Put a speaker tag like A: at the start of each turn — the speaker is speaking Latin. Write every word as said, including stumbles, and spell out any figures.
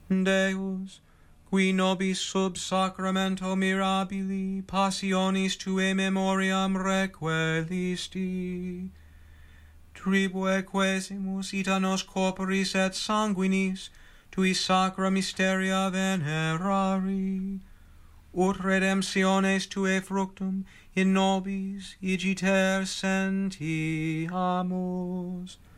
A: Deus, qui nobis sub sacramento mirabili passionis tuae memoriam requelisti, tribue quesimus ita nos corporis et sanguinis tui sacra mysteria venerari, ut redemptiones tuae fructum in nobis igiter sentiamus.